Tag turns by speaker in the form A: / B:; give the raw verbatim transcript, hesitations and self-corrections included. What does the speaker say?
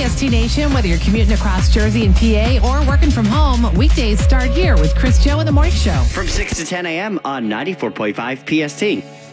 A: S T Nation, whether you're commuting across Jersey and P A or working from home, weekdays start here with Chris Joe in the Morning Show.
B: From six to ten a.m. on ninety-four point five P S T.